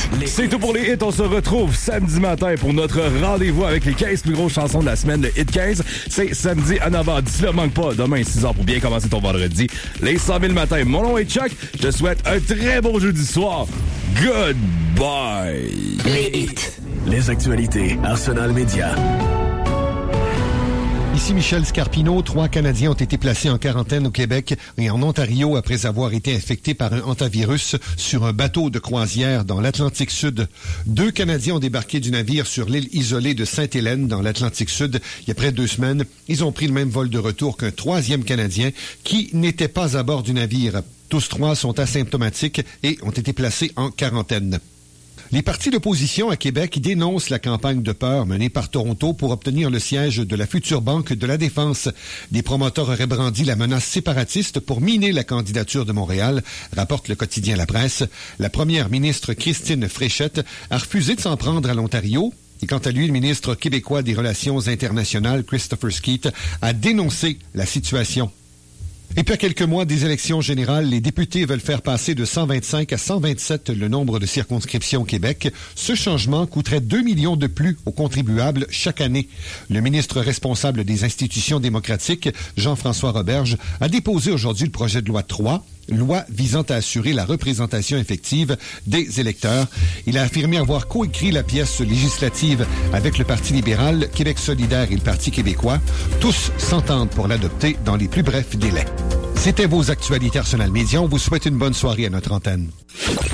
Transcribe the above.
C'est tout pour les hits. On se retrouve samedi matin pour notre rendez-vous avec les 15 plus grosses chansons de la semaine de Hit 15. C'est samedi à 9h. D'ici là, manque pas. Demain, 6h pour bien commencer ton vendredi. Les 100 000 matin. Mon nom est Chuck. Je te souhaite un très beau jeudi soir. Goodbye. Les hits. Les actualités. Arsenal Média. Ici Michel Scarpino. 3 Canadiens ont été placés en quarantaine au Québec et en Ontario après avoir été infectés par un hantavirus sur un bateau de croisière dans l'Atlantique Sud. 2 Canadiens ont débarqué du navire sur l'île isolée de Sainte-Hélène dans l'Atlantique Sud il y a près de 2 semaines. Ils ont pris le même vol de retour qu'un 3e Canadien qui n'était pas à bord du navire. Tous 3 sont asymptomatiques et ont été placés en quarantaine. Les partis d'opposition à Québec dénoncent la campagne de peur menée par Toronto pour obtenir le siège de la future Banque de la Défense. Des promoteurs auraient brandi la menace séparatiste pour miner la candidature de Montréal, rapporte le quotidien La Presse. La première ministre Christine Fréchette a refusé de s'en prendre à l'Ontario. Et quant à lui, le ministre québécois des Relations internationales, Christopher Skeet, a dénoncé la situation. Et puis à quelques mois des élections générales, les députés veulent faire passer de 125 à 127 le nombre de circonscriptions au Québec. Ce changement coûterait 2 millions de plus aux contribuables chaque année. Le ministre responsable des institutions démocratiques, Jean-François Roberge, a déposé aujourd'hui le projet de loi 3, loi visant à assurer la représentation effective des électeurs. Il a affirmé avoir coécrit la pièce législative avec le Parti libéral, Québec solidaire et le Parti québécois. Tous s'entendent pour l'adopter dans les plus brefs délais. C'était vos actualités Arsenal Média. On vous souhaite une bonne soirée à notre antenne.